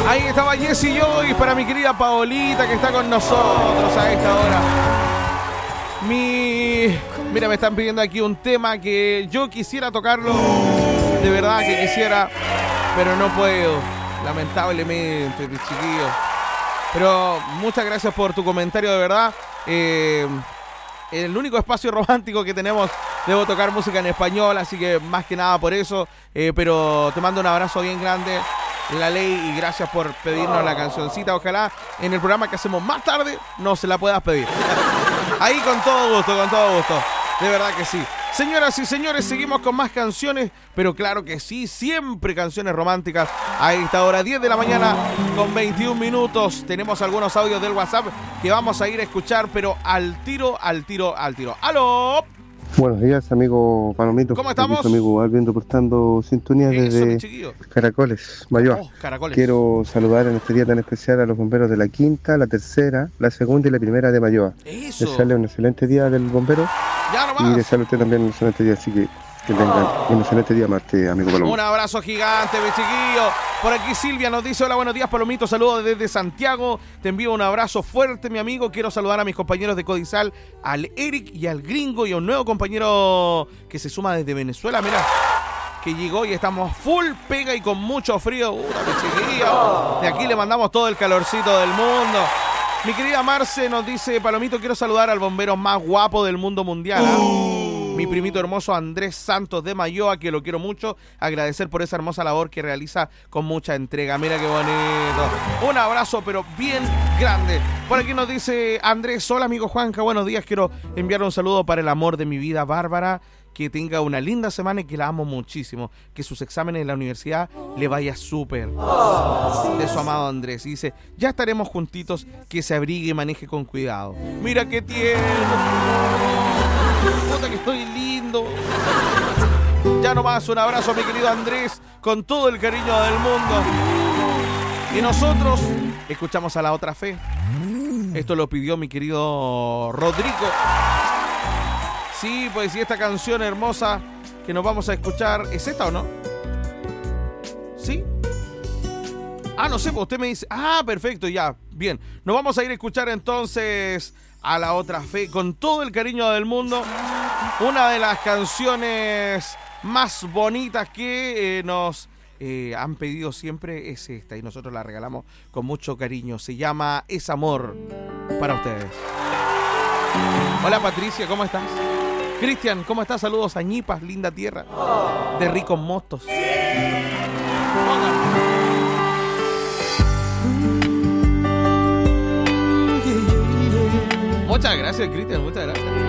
Ahí estaba Jessy Joy para mi querida Paolita que está con nosotros a esta hora. Mira, me están pidiendo aquí un tema que yo quisiera tocarlo. De verdad que quisiera, pero no puedo. Lamentablemente, chiquillo. Pero muchas gracias por tu comentario, de verdad. El único espacio romántico que tenemos, debo tocar música en español, así que más que nada por eso. Pero te mando un abrazo bien grande, La Ley, y gracias por pedirnos la cancioncita. Ojalá en el programa que hacemos más tarde no se la puedas pedir. Ahí con todo gusto, de verdad que sí. Señoras y señores, seguimos con más canciones, pero claro que sí, siempre canciones románticas. A esta hora, 10 de la mañana con 21 minutos. Tenemos algunos audios del WhatsApp que vamos a ir a escuchar, pero al tiro. ¡Aló! Buenos días, amigo Palomito. ¿Cómo estamos? Aquí, amigo Alvin, reportando sintonía desde Caracoles, Mayoa. Caracoles. Quiero saludar en este día tan especial a los bomberos de la quinta, la tercera, la segunda y la primera de Mayoa. Eso. Desearle un excelente día del bombero. Ya nomás. Y desearle a usted también un excelente día, así que tengan un excelente día, Marte, amigo Palomito. Un abrazo gigante, mi chiquillo. Por aquí Silvia nos dice: hola, buenos días, Palomito, saludos desde Santiago. Te envío un abrazo fuerte, mi amigo. Quiero saludar a mis compañeros de Codisal, al Eric y al Gringo, y a un nuevo compañero que se suma desde Venezuela, mira, que llegó y estamos full pega y con mucho frío. Mi chiquillo. De aquí le mandamos todo el calorcito del mundo. Mi querida Marce nos dice: Palomito, quiero saludar al bombero más guapo del mundo mundial, mi primito hermoso Andrés Santos de Mayoa, que lo quiero mucho. Agradecer por esa hermosa labor que realiza con mucha entrega. Mira qué bonito. Un abrazo, pero bien grande. Por aquí nos dice Andrés: hola, amigo Juanca, buenos días. Quiero enviar un saludo para el amor de mi vida, Bárbara. Que tenga una linda semana y que la amo muchísimo. Que sus exámenes en la universidad le vaya súper. De su amado Andrés. Y dice: ya estaremos juntitos, que se abrigue y maneje con cuidado. Mira qué tierno. Puta que estoy lindo. Ya nomás, un abrazo a mi querido Andrés, con todo el cariño del mundo. Y nosotros escuchamos a La Otra Fe. Esto lo pidió mi querido Rodrigo. Sí, pues, y esta canción hermosa que nos vamos a escuchar, ¿es esta o no? ¿Sí? Ah, no sé, pues usted me dice. Ah, perfecto, ya, bien. Nos vamos a ir a escuchar entonces a La Otra Fe, con todo el cariño del mundo. Una de las canciones más bonitas que nos han pedido siempre es esta, y nosotros la regalamos con mucho cariño. Se llama Es Amor, para ustedes. Hola Patricia, ¿cómo estás? Cristian, ¿cómo estás? Saludos a Ñipas, linda tierra de ricos mostos. Muchas gracias, Cristian, muchas gracias.